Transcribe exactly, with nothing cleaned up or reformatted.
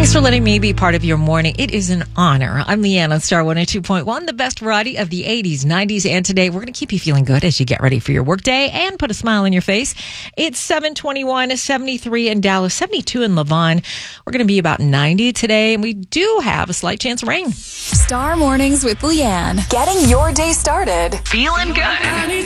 Thanks for letting me be part of your morning. It is an honor. I'm Leanna, Star one oh two point one, the best variety of the eighties, nineties, and today. We're going to keep you feeling good as you get ready for your workday and put a smile on your face. It's seven twenty-one, seventy-three in Dallas, seventy-two in Lavon. We're going to be about ninety today, and we do have a slight chance of rain. Star Mornings with Leanne. Getting your day started. Feeling good.